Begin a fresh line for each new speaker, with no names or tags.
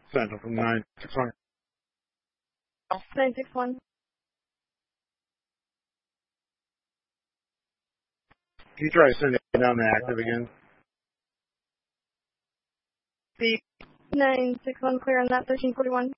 Sentinel from 961.
961.
Can you try sending down the active again?
Beep. 961 clear on that 1341.